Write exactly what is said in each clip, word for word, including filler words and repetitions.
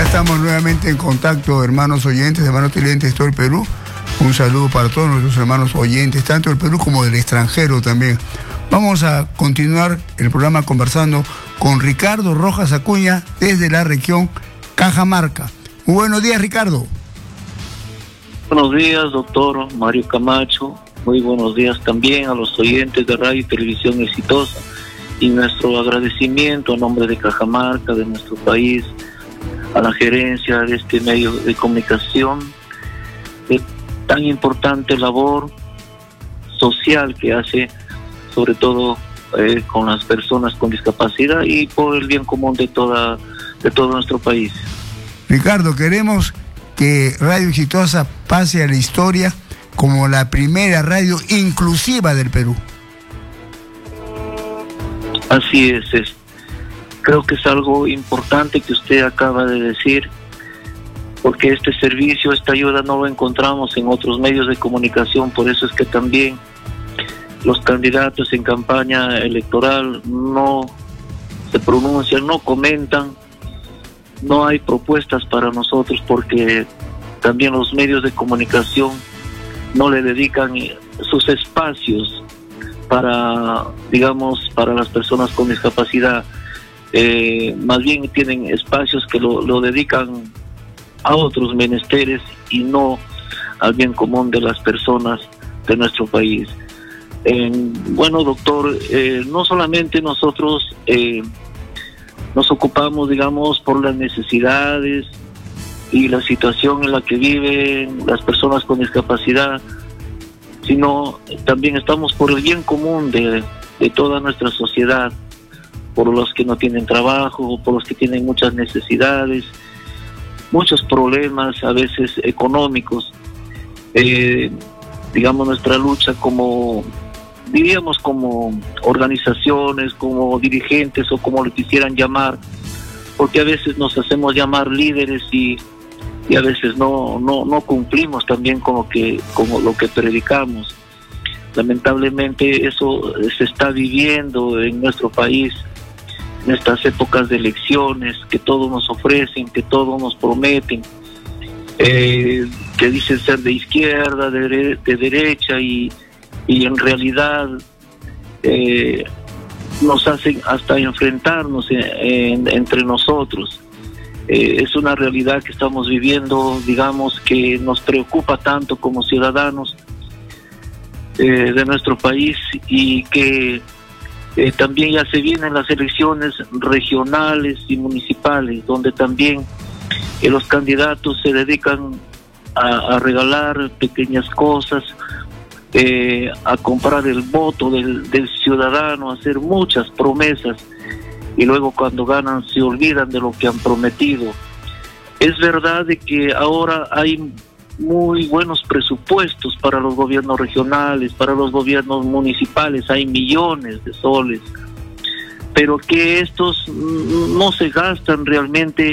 estamos nuevamente en contacto, hermanos oyentes, hermanos televidentes de todo el Perú. Un saludo para todos nuestros hermanos oyentes, tanto del Perú como del extranjero también. Vamos a continuar el programa conversando con Ricardo Rojas Acuña desde la región Cajamarca. Muy buenos días, Ricardo. Buenos días, doctor Mario Camacho. Muy buenos días también a los oyentes de Radio y Televisión Exitosa. Y nuestro agradecimiento a nombre de Cajamarca, de nuestro país, a la gerencia de este medio de comunicación, de tan importante labor social que hace, sobre todo eh, con las personas con discapacidad y por el bien común de toda de todo nuestro país. Ricardo, queremos que Radio Exitosa pase a la historia como la primera radio inclusiva del Perú. Así es, es, creo que es algo importante que usted acaba de decir, porque este servicio, esta ayuda no lo encontramos en otros medios de comunicación, por eso es que también los candidatos en campaña electoral no se pronuncian, no comentan, no hay propuestas para nosotros, porque también los medios de comunicación no le dedican sus espacios para, digamos, para las personas con discapacidad. Eh, más bien tienen espacios que lo, lo dedican a otros menesteres y no al bien común de las personas de nuestro país. Eh, bueno, doctor, eh, no solamente nosotros eh, nos ocupamos, digamos, por las necesidades y la situación en la que viven las personas con discapacidad, sino también estamos por el bien común de, de toda nuestra sociedad, por los que no tienen trabajo, por los que tienen muchas necesidades, muchos problemas a veces económicos. Eh, digamos, nuestra lucha como, diríamos, como organizaciones, como dirigentes o como lo quisieran llamar, porque a veces nos hacemos llamar líderes y y a veces no no no cumplimos también con lo que como lo que predicamos. Lamentablemente eso se está viviendo en nuestro país en estas épocas de elecciones, que todos nos ofrecen, que todos nos prometen, eh, que dicen ser de izquierda, de, de derecha, y, y en realidad eh, nos hacen hasta enfrentarnos en, en, entre nosotros. Eh, es una realidad que estamos viviendo, digamos, que nos preocupa tanto como ciudadanos eh, de nuestro país, y que eh, también ya se vienen las elecciones regionales y municipales, donde también eh, los candidatos se dedican a, a regalar pequeñas cosas, eh, a comprar el voto del, del ciudadano, a hacer muchas promesas, y luego cuando ganan se olvidan de lo que han prometido. Es verdad de que ahora hay muy buenos presupuestos para los gobiernos regionales, para los gobiernos municipales, hay millones de soles, pero que estos no se gastan realmente,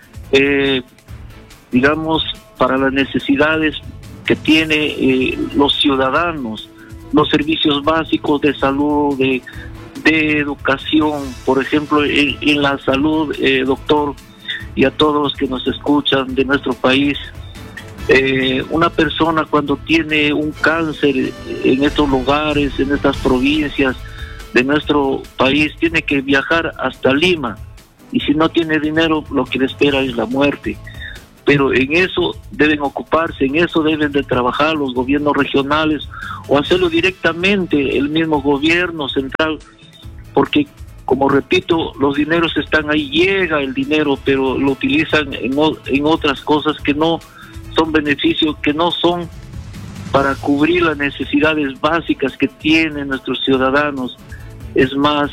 eh, digamos, para las necesidades que tienen eh, los ciudadanos, los servicios básicos de salud, de de educación, por ejemplo, en, en la salud, eh, doctor, y a todos los que nos escuchan de nuestro país. Eh, una persona cuando tiene un cáncer en estos lugares, en estas provincias de nuestro país, tiene que viajar hasta Lima, y si no tiene dinero, lo que le espera es la muerte. Pero en eso deben ocuparse, en eso deben de trabajar los gobiernos regionales, o hacerlo directamente el mismo gobierno central, porque, como repito, los dineros están ahí, llega el dinero, pero lo utilizan en, en otras cosas que no son beneficios, que no son para cubrir las necesidades básicas que tienen nuestros ciudadanos. Es más,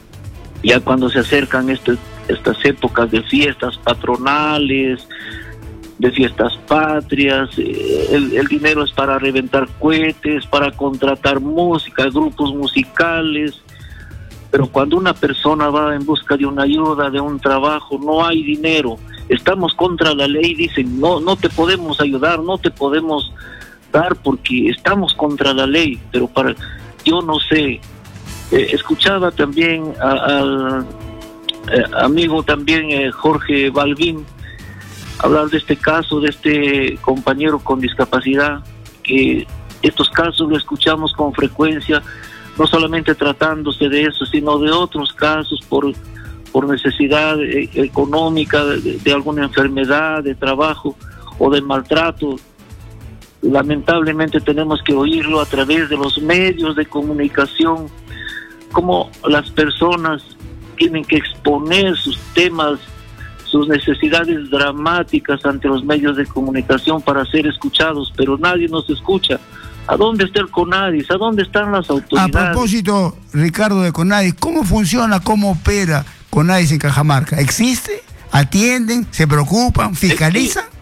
ya cuando se acercan este, estas épocas de fiestas patronales, de fiestas patrias, eh, el, el dinero es para reventar cohetes, para contratar música, grupos musicales. Pero cuando una persona va en busca de una ayuda, de un trabajo, no hay dinero. Estamos contra la ley, dicen, no, no te podemos ayudar, no te podemos dar porque estamos contra la ley. Pero para, yo no sé, eh, escuchaba también al eh, amigo también eh, Jorge Balbín, hablar de este caso, de este compañero con discapacidad, que estos casos lo escuchamos con frecuencia, no solamente tratándose de eso, sino de otros casos por, por necesidad eh, económica, de, de alguna enfermedad, de trabajo o de maltrato. Lamentablemente tenemos que oírlo a través de los medios de comunicación, cómo las personas tienen que exponer sus temas, sus necesidades dramáticas ante los medios de comunicación para ser escuchados, pero nadie nos escucha. ¿A dónde está el CONADIS? ¿A dónde están las autoridades? A propósito, Ricardo, de CONADIS, ¿cómo funciona, cómo opera CONADIS en Cajamarca? ¿Existe? ¿Atienden? ¿Se preocupan? ¿Fiscalizan? Es que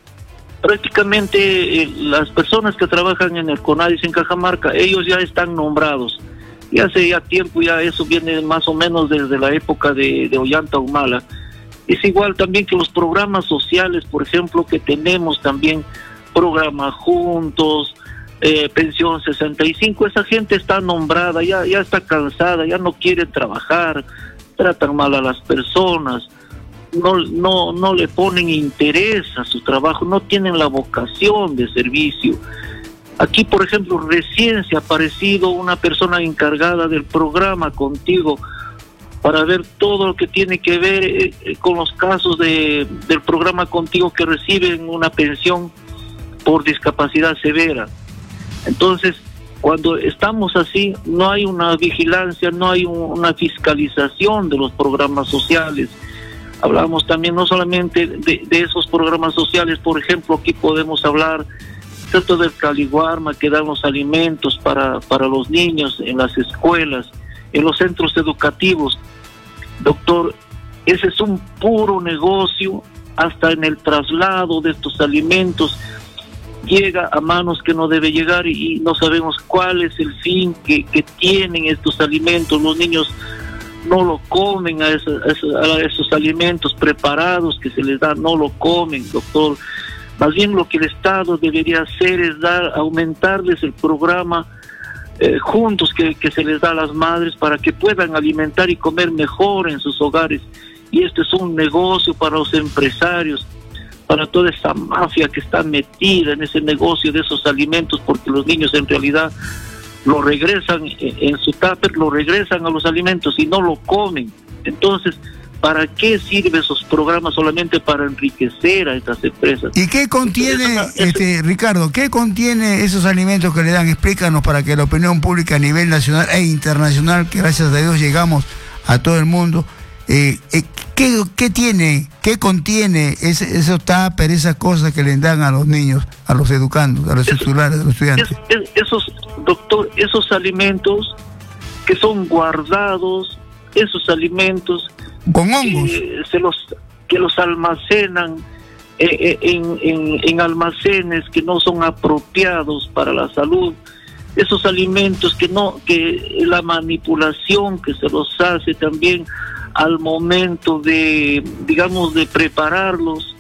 prácticamente eh, las personas que trabajan en el CONADIS en Cajamarca, ellos ya están nombrados. Y hace ya tiempo, ya eso viene más o menos desde la época de, de Ollanta Humala. Es igual también que los programas sociales, por ejemplo, que tenemos también, programa Juntos, eh, Pensión sesenta y cinco, esa gente está nombrada, ya, ya está cansada, ya no quiere trabajar, tratan mal a las personas, no, no, no le ponen interés a su trabajo, no tienen la vocación de servicio. Aquí, por ejemplo, recién se ha aparecido una persona encargada del programa Contigo para ver todo lo que tiene que ver eh, con los casos de, del programa Contigo que reciben una pensión por discapacidad severa. Entonces, cuando estamos así, no hay una vigilancia, no hay un, una fiscalización de los programas sociales. Hablamos también no solamente de, de esos programas sociales, por ejemplo, aquí podemos hablar ¿cierto? del Caliguarma, que dan los alimentos para, para los niños en las escuelas, en los centros educativos. Doctor, ese es un puro negocio, hasta en el traslado de estos alimentos llega a manos que no debe llegar y, y no sabemos cuál es el fin que, que tienen estos alimentos. Los niños no lo comen, a esos, a, esos, a esos alimentos preparados que se les da, no lo comen, doctor. Más bien lo que el Estado debería hacer es dar, aumentarles el programa eh, Juntos que, que se les da a las madres para que puedan alimentar y comer mejor en sus hogares. Y este es un negocio para los empresarios, para toda esa mafia que está metida en ese negocio de esos alimentos, porque los niños en realidad lo regresan en su tupper, lo regresan a los alimentos y no lo comen. Entonces, ¿para qué sirven esos programas? Solamente para enriquecer a estas empresas. ¿Y qué contiene, Entonces, eso, este, eso, Ricardo, qué contiene esos alimentos que le dan? Explícanos para que la opinión pública a nivel nacional e internacional, que gracias a Dios llegamos a todo el mundo, eh, eh, ¿qué, ¿qué tiene, qué contiene ese, esos tuppers, esas cosas que le dan a los niños, a los educandos, a los eso, escolares, a los estudiantes? Es, es, esos, doctor, esos alimentos que son guardados, esos alimentos con hongos que se los que los almacenan eh, en, en, en almacenes que no son apropiados para la salud, esos alimentos que no, que la manipulación que se los hace también al momento de, digamos, de prepararlos,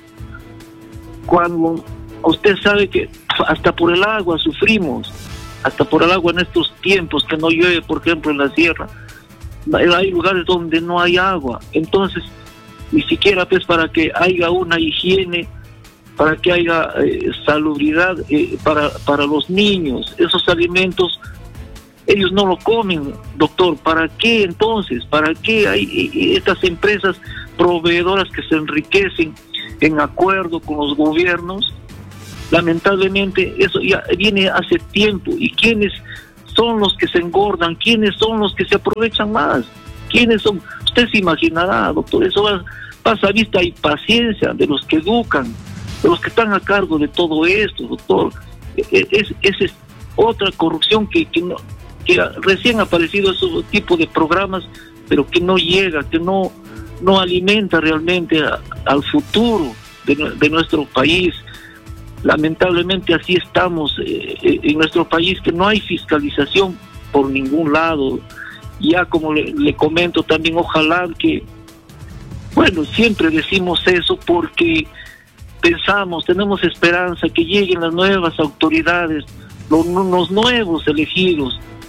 cuando usted sabe que hasta por el agua sufrimos, hasta por el agua en estos tiempos que no llueve, por ejemplo en la sierra, hay lugares donde no hay agua, entonces ni siquiera pues para que haya una higiene, para que haya eh, salubridad eh, para, para los niños, esos alimentos ellos no lo comen, doctor. ¿Para qué entonces? ¿Para qué hay estas empresas proveedoras que se enriquecen en acuerdo con los gobiernos? Lamentablemente eso ya viene hace tiempo. ¿Y quiénes son los que se engordan? ¿Quiénes son los que se aprovechan más? ¿Quiénes son? Usted se imaginará, doctor, eso va, pasa a vista y paciencia de los que educan, de los que están a cargo de todo esto, doctor. Es, es, es otra corrupción que, que, no, que recién ha aparecido ese tipo de programas, pero que no llega, que no, no alimenta realmente a, al futuro de, de nuestro país. Lamentablemente así estamos eh, en nuestro país, que no hay fiscalización por ningún lado. Ya como le, le comento también, ojalá que, bueno, siempre decimos eso porque pensamos, tenemos esperanza que lleguen las nuevas autoridades, los, los nuevos elegidos,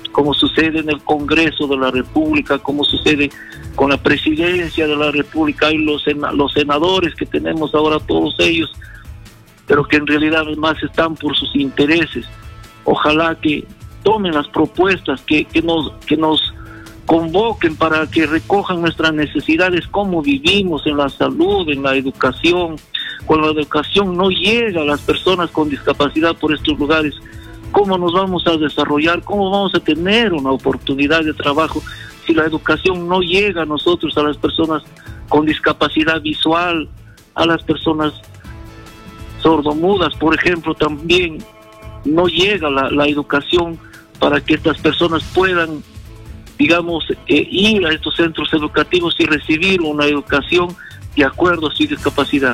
como sucede en el Congreso de la República, como sucede con la Presidencia de la República y los, los senadores que tenemos ahora, todos ellos, pero que en realidad más están por sus intereses. Ojalá que tomen las propuestas, que, que, nos, que nos convoquen para que recojan nuestras necesidades, cómo vivimos en la salud, en la educación. Cuando la educación no llega a las personas con discapacidad por estos lugares, ¿cómo nos vamos a desarrollar? ¿Cómo vamos a tener una oportunidad de trabajo si la educación no llega a nosotros, a las personas con discapacidad visual, a las personas sordomudas, por ejemplo? También no llega la, la educación para que estas personas puedan, digamos, eh, ir a estos centros educativos y recibir una educación de acuerdo a su discapacidad.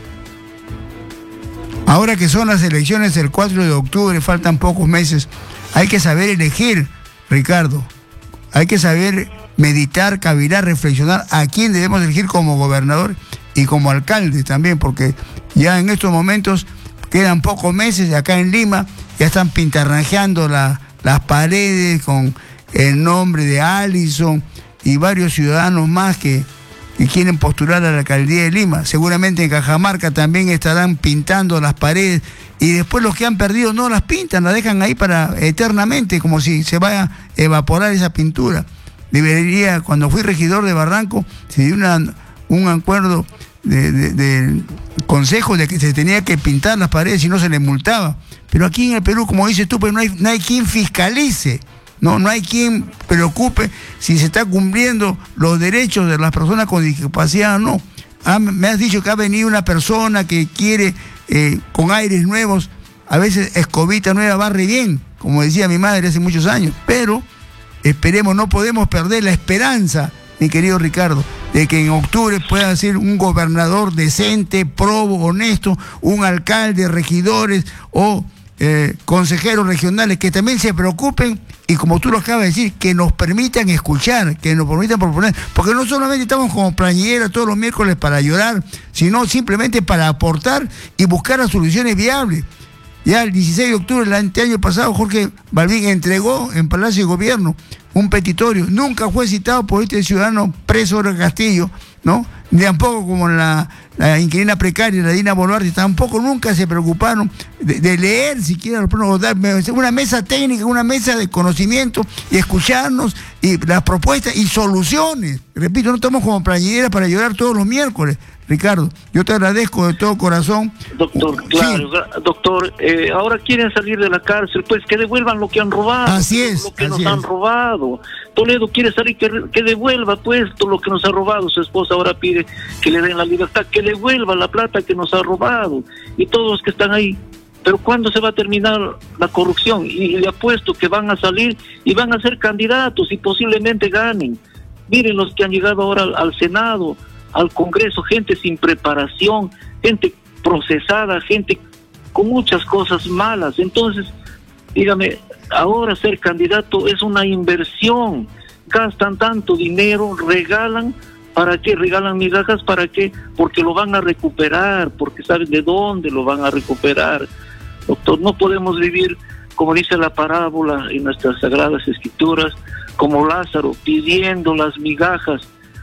Ahora que son las elecciones del cuatro de octubre, faltan pocos meses, hay que saber elegir, Ricardo. Hay que saber meditar, cavilar, reflexionar a quién debemos elegir como gobernador y como alcalde también, porque ya en estos momentos quedan pocos meses y acá en Lima ya están pintarrajeando la, las paredes con el nombre de Allison y varios ciudadanos más que, que quieren postular a la alcaldía de Lima. Seguramente en Cajamarca también estarán pintando las paredes y después los que han perdido no las pintan, las dejan ahí para eternamente, como si se vaya a evaporar esa pintura. Debería, cuando fui regidor de Barranco, se dio una, un acuerdo de, de, de consejo de que se tenía que pintar las paredes y no se le multaba. Pero aquí en el Perú, como dices tú, pues no hay, no hay quien fiscalice. No, no hay quien preocupe si se está cumpliendo los derechos de las personas con discapacidad o no. Ah, me has dicho que ha venido una persona que quiere, eh, con aires nuevos, a veces escobita nueva barre bien, como decía mi madre hace muchos años, pero esperemos, no podemos perder la esperanza, mi querido Ricardo, de que en octubre pueda ser un gobernador decente, probo, honesto, un alcalde, regidores o eh, consejeros regionales que también se preocupen y, como tú lo acabas de decir, que nos permitan escuchar, que nos permitan proponer, porque no solamente estamos como plañeras todos los miércoles para llorar, sino simplemente para aportar y buscar las soluciones viables. Ya el dieciséis de octubre del año pasado, Jorge Balbín entregó en Palacio de Gobierno un petitorio. Nunca fue citado por este ciudadano preso del Castillo, ¿no? Ni tampoco como la, la inquilina precaria, la Dina Boluarte, tampoco nunca se preocuparon de, de leer siquiera o dar una mesa técnica, una mesa de conocimiento y escucharnos y las propuestas y soluciones. Repito, no estamos como plañideras para llorar todos los miércoles. Ricardo, yo te agradezco de todo corazón. Doctor, claro, sí. Doctor, eh, ahora quieren salir de la cárcel, pues que devuelvan lo que han robado. Así es. Lo que así nos es. han robado. Toledo quiere salir, que, que devuelva pues todo lo que nos ha robado. Su esposa ahora pide que le den la libertad, que devuelva la plata que nos ha robado. Y todos los que están ahí. Pero ¿cuándo se va a terminar la corrupción? Y le apuesto que van a salir y van a ser candidatos y posiblemente ganen. Miren los que han llegado ahora al, al Senado, al Congreso, gente sin preparación, gente procesada, gente con muchas cosas malas. Entonces, dígame, ahora ser candidato es una inversión. Gastan tanto dinero, regalan, ¿para qué? Regalan migajas, ¿para qué? Porque lo van a recuperar, porque saben de dónde lo van a recuperar. Doctor, no podemos vivir, como dice la parábola en nuestras sagradas escrituras, como Lázaro, pidiendo las migajas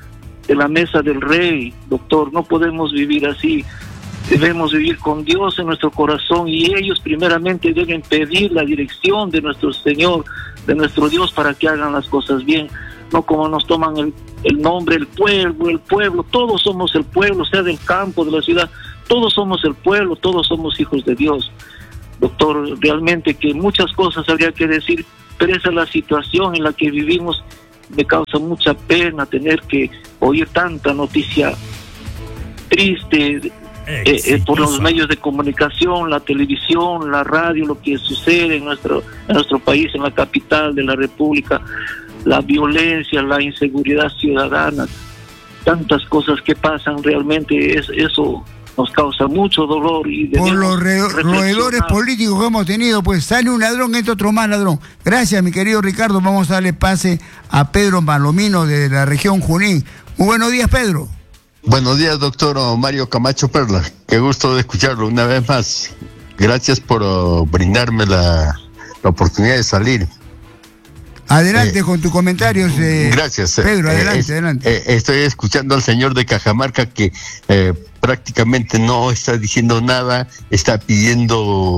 de la mesa del rey. Doctor, no podemos vivir así. Debemos vivir con Dios en nuestro corazón y ellos primeramente deben pedir la dirección de nuestro Señor, de nuestro Dios, para que hagan las cosas bien, no como nos toman el, el nombre, el pueblo, el pueblo. Todos somos el pueblo, sea del campo, de la ciudad, todos somos el pueblo, todos somos hijos de Dios. Doctor, realmente que muchas cosas habría que decir, pero esa es la situación en la que vivimos. Me causa mucha pena tener que oír tanta noticia triste eh, eh, por los medios de comunicación, la televisión, la radio, lo que sucede en nuestro, en nuestro país, en la capital de la República, la violencia, la inseguridad ciudadana, tantas cosas que pasan. Realmente es, eso nos causa mucho dolor. Y por los re roedores políticos que hemos tenido, pues sale un ladrón, entra otro más ladrón. Gracias, mi querido Ricardo. Vamos a darle pase a Pedro Palomino de la región Junín. Muy buenos días, Pedro. Buenos días, doctor Mario Camacho Perla. Qué gusto de escucharlo una vez más. Gracias por uh, brindarme la, la oportunidad de salir. Adelante eh, con tus comentarios. Eh, gracias. Pedro, eh, adelante, es, adelante. Eh, estoy escuchando al señor de Cajamarca que eh, prácticamente no está diciendo nada, está pidiendo,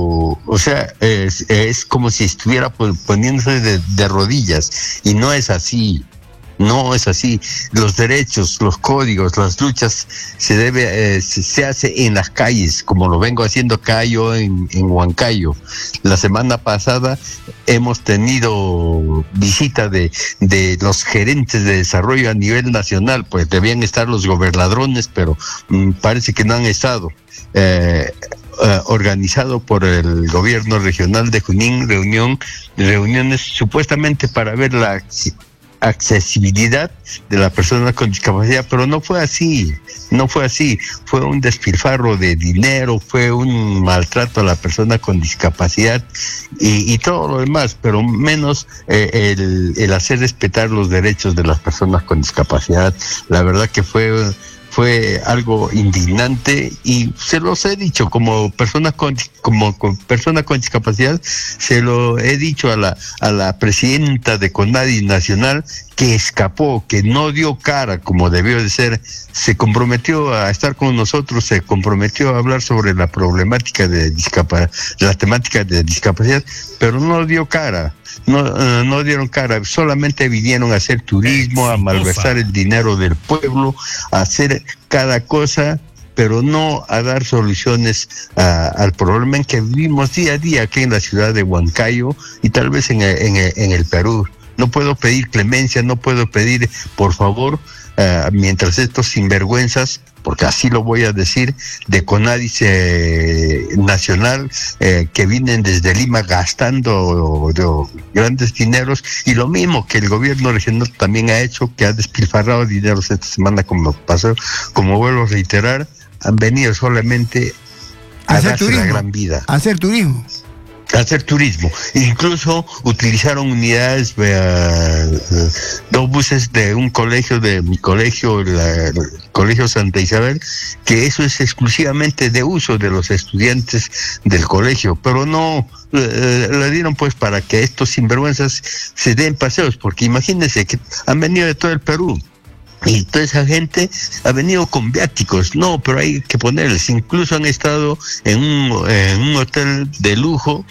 o sea, es, es como si estuviera poniéndose de, de rodillas, y no es así. No es así. Los derechos, los códigos, las luchas se debe, eh, se, se hace en las calles, como lo vengo haciendo acá yo en, en Huancayo. La semana pasada hemos tenido visita de, de los gerentes de desarrollo a nivel nacional, pues debían estar los gobernadrones, pero mmm, parece que no han estado. Eh, Uh, organizado por el gobierno regional de Junín, reunión, reuniones supuestamente para ver la accesibilidad de la persona con discapacidad, pero no fue así, no fue así, fue un despilfarro de dinero, fue un maltrato a la persona con discapacidad y, y todo lo demás, pero menos eh, el, el hacer respetar los derechos de las personas con discapacidad. La verdad que fue fue algo indignante y se los he dicho como persona con como con persona con discapacidad, se lo he dicho a la a la presidenta de CONADI nacional, que escapó, que no dio cara como debió de ser, se comprometió a estar con nosotros, se comprometió a hablar sobre la problemática de discapacidad, la temática de discapacidad, pero no dio cara. No, uh, no dieron cara, solamente vinieron a hacer turismo, a malversar el dinero del pueblo, a hacer cada cosa, pero no a dar soluciones uh, al problema en que vivimos día a día aquí en la ciudad de Huancayo y tal vez en el, en el, en el Perú. No puedo pedir clemencia, no puedo pedir, por favor, uh, mientras estos sinvergüenzas, porque así lo voy a decir, de CONADI eh, nacional, eh, que vienen desde Lima gastando de, de grandes dineros, y lo mismo que el gobierno regional también ha hecho, que ha despilfarrado dineros esta semana, como pasó, como vuelvo a reiterar, han venido solamente a hacer darse turismo, la gran vida. a hacer turismo. hacer turismo. Incluso utilizaron unidades, eh, dos buses de un colegio, de mi colegio, la, el Colegio Santa Isabel, que eso es exclusivamente de uso de los estudiantes del colegio, pero no eh, le dieron pues para que estos sinvergüenzas se den paseos, porque imagínense que han venido de todo el Perú. Y toda esa gente ha venido con viáticos, no, pero hay que ponerles, incluso han estado en un, en un hotel de lujo,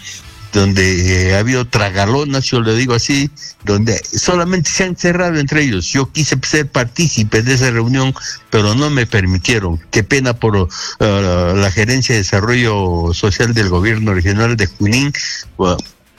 donde eh, ha habido tragalonas, yo le digo así, donde solamente se han cerrado entre ellos. Yo quise ser partícipe de esa reunión, pero no me permitieron. Qué pena por uh, la Gerencia de Desarrollo Social del Gobierno Regional de Junín. Uh,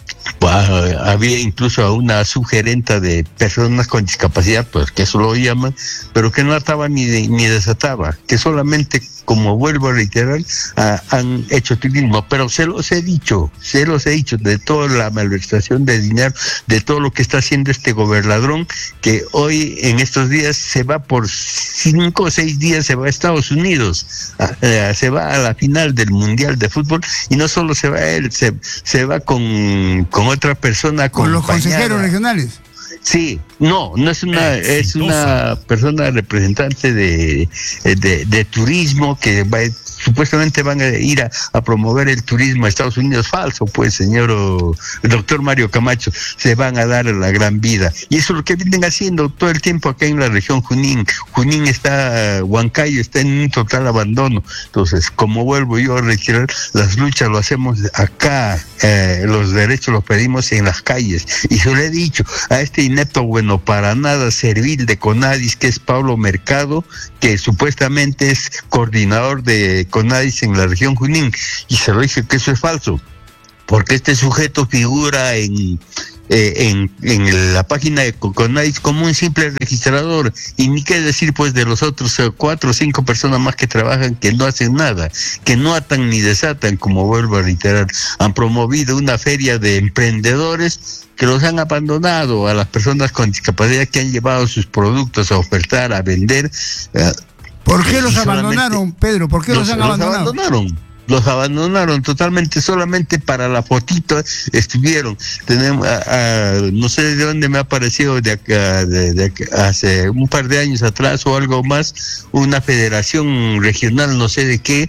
Uh, había incluso a una subgerenta de personas con discapacidad, pues que eso lo llaman, pero que no ataba ni, de, ni desataba, que solamente, como vuelvo a reiterar, uh, han hecho turismo. Pero se los he dicho, se los he dicho, de toda la malversación de dinero, de todo lo que está haciendo este gobernadrón, que hoy, en estos días, se va por cinco o seis días, se va a Estados Unidos, uh, uh, se va a la final del Mundial de Fútbol, y no solo se va él, se, se va con con otra persona, con los consejeros regionales. Sí, no, no es una, es una persona representante de, de, de turismo que va, supuestamente van a ir a, a promover el turismo a Estados Unidos. Falso, pues, señor o, el doctor Mario Camacho, se van a dar la gran vida. Y eso es lo que vienen haciendo todo el tiempo acá en la región Junín. Junín está, Huancayo está en un total abandono. Entonces, como vuelvo yo a retirar, las luchas lo hacemos acá, eh, los derechos los pedimos en las calles. Y yo le he dicho a este inepto, bueno, para nada servil de CONADIS, que es Pablo Mercado, que supuestamente es coordinador de CONADIS en la región Junín, y se lo dije que eso es falso, porque este sujeto figura en eh, en, en la página de CONADIS como un simple registrador, y ni qué decir pues de los otros eh, cuatro o cinco personas más que trabajan, que no hacen nada, que no atan ni desatan, como vuelvo a reiterar. Han promovido una feria de emprendedores que los han abandonado a las personas con discapacidad, que han llevado sus productos a ofertar, a vender. Eh, ¿Por qué los abandonaron, Pedro? ¿Por qué los, los han abandonado? Los abandonaron. los abandonaron totalmente, solamente para la fotito estuvieron. Tenemos, a, a, no sé de dónde me ha aparecido de acá, de, de acá, hace un par de años atrás o algo más, una federación regional, no sé de qué,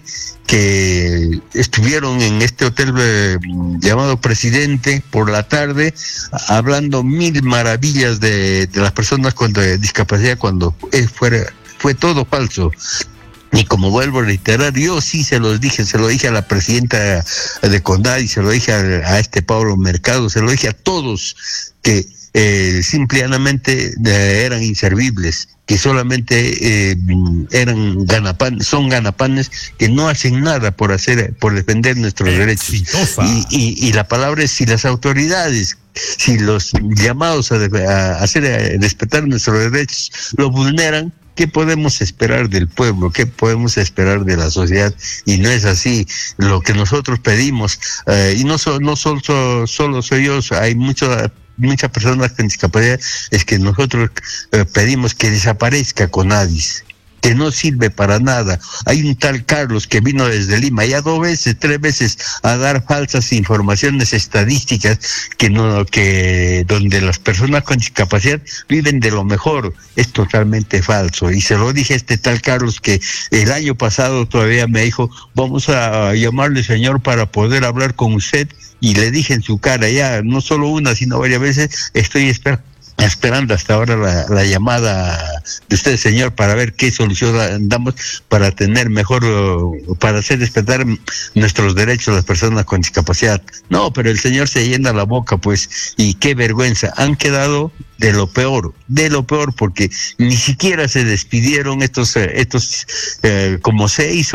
que estuvieron en este hotel eh, llamado Presidente por la tarde, hablando mil maravillas de, de las personas con discapacidad, cuando eh, fuera, fue todo falso. Y como vuelvo a reiterar, yo sí se los dije, se lo dije a la presidenta de CONADI, se lo dije a, a este Pablo Mercado, se lo dije a todos, que eh, simplemente eh, eran inservibles, que solamente eh, eran ganapanes, son ganapanes que no hacen nada por hacer, por defender nuestros Exitosa. derechos. Y, y, y la palabra es, si las autoridades, si los llamados a, a hacer a respetar nuestros derechos lo vulneran, ¿qué podemos esperar del pueblo? ¿Qué podemos esperar de la sociedad? Y no es así. Lo que nosotros pedimos, eh, y no, so, no solo, solo soy yo, hay muchos muchas personas con discapacidad, es que nosotros eh, pedimos que desaparezca CONADIS, que no sirve para nada. Hay un tal Carlos que vino desde Lima ya dos veces, tres veces a dar falsas informaciones estadísticas que no, que donde las personas con discapacidad viven de lo mejor. Es totalmente falso. Y se lo dije a este tal Carlos, que el año pasado todavía me dijo, vamos a llamarle señor para poder hablar con usted, y le dije en su cara, ya no solo una sino varias veces, estoy esperando esperando hasta ahora la, la llamada de usted, señor, para ver qué solución damos para tener mejor, para hacer respetar nuestros derechos las personas con discapacidad. No, pero el señor se llena la boca, pues, y qué vergüenza. Han quedado de lo peor, de lo peor, porque ni siquiera se despidieron estos, estos eh, como seis,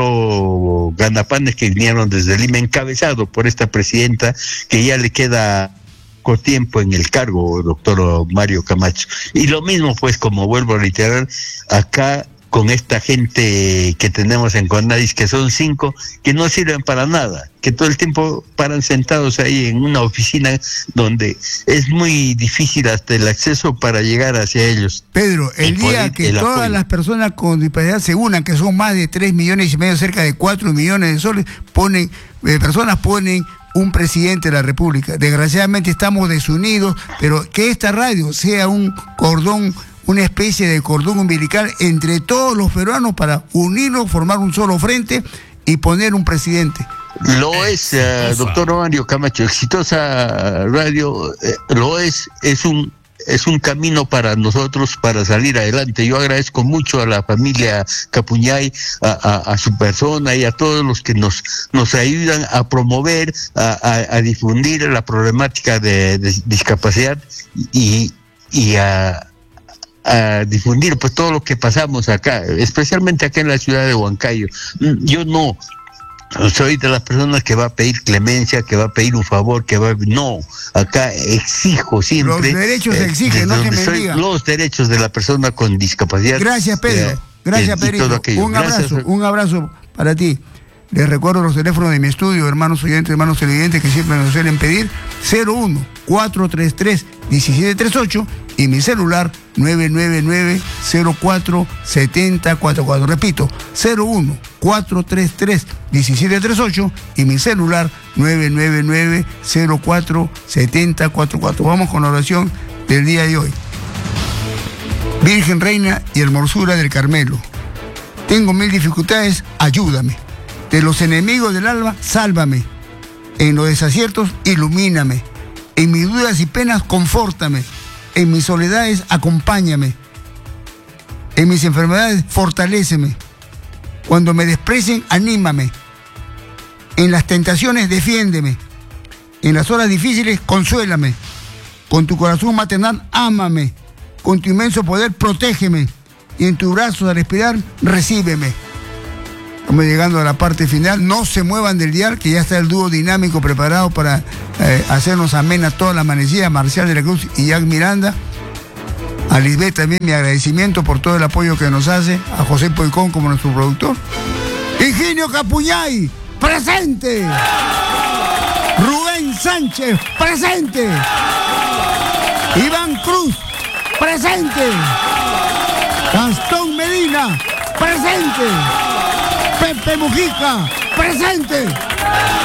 ocho ganapanes que vinieron desde Lima, encabezado por esta presidenta que ya le queda con tiempo en el cargo, doctor Mario Camacho. Y lo mismo, pues, como vuelvo a reiterar, acá con esta gente que tenemos en CONADIS, que son cinco, que no sirven para nada, que todo el tiempo paran sentados ahí en una oficina donde es muy difícil hasta el acceso para llegar hacia ellos. Pedro, el día que el todas apoyo. las personas con discapacidad se unan, que son más de tres millones y medio, cerca de cuatro millones de soles, ponen, eh, personas ponen un presidente de la República. Desgraciadamente estamos desunidos, pero que esta radio sea un cordón, una especie de cordón umbilical entre todos los peruanos para unirnos, formar un solo frente y poner un presidente. Lo es, uh, doctor Mario Camacho, Exitosa Radio, eh, lo es, es un es un camino para nosotros para salir adelante. Yo agradezco mucho a la familia Capuñay, a, a, a su persona y a todos los que nos nos ayudan a promover, a, a, a difundir la problemática de, de discapacidad y, y a, a difundir pues todo lo que pasamos acá, especialmente acá en la ciudad de Huancayo. Yo no soy de las personas que va a pedir clemencia, que va a pedir un favor, que va a... No, acá exijo siempre... Los derechos se exigen, eh, no se me diga. Los derechos de la persona con discapacidad. Gracias, Pedro. Eh, Gracias, Pedro. Un abrazo, Gracias. un abrazo para ti. Les recuerdo los teléfonos de mi estudio, hermanos oyentes, hermanos televidentes, que siempre nos suelen pedir: cero uno, cuatro tres tres, uno siete tres ocho y mi celular nueve nueve nueve, cero cuatro, siete cero cuatro cuatro. Repito, cero uno, cuatro tres tres, uno siete tres ocho y mi celular nueve nueve nueve, cero cuatro, siete cero cuatro cuatro. Vamos con la oración del día de hoy. Virgen Reina y Hermosura del Carmelo, tengo mil dificultades, ayúdame. De los enemigos del alma, sálvame. En los desaciertos, ilumíname. En mis dudas y penas, confórtame. En mis soledades, acompáñame. En mis enfermedades, fortaléceme. Cuando me desprecien, anímame. En las tentaciones, defiéndeme. En las horas difíciles, consuélame. Con tu corazón maternal, ámame. Con tu inmenso poder, protégeme. Y en tus brazos, al respirar, recíbeme. Estamos llegando a la parte final. No se muevan del dial, que ya está el dúo dinámico preparado para eh, hacernos amena toda la amanecida. Marcial de la Cruz y Jack Miranda. A Lisbeth también mi agradecimiento por todo el apoyo que nos hace. A José Poicón como nuestro productor. Higinio Capuñay, presente. Rubén Sánchez, presente. Iván Cruz, presente. Gastón Medina, presente. Pepe Mujica, presente.